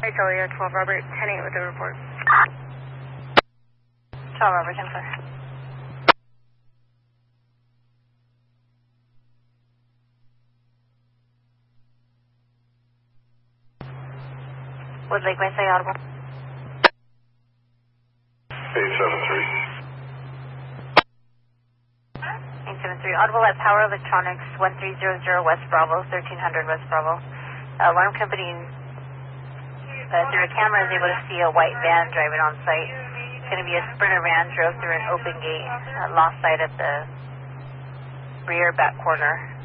Hey, Julia, 12 Robert, 10-8 with the report. 12 Robert, 10-4. Wood Lake, West Side, audible. 873. 873, audible at Power Electronics, 1300 West Bravo, 1300 West Bravo. Alarm company, through a camera, is able to see a white van driving on site. It's going to be a Sprinter van, drove through an open gate, lost sight at the rear back corner.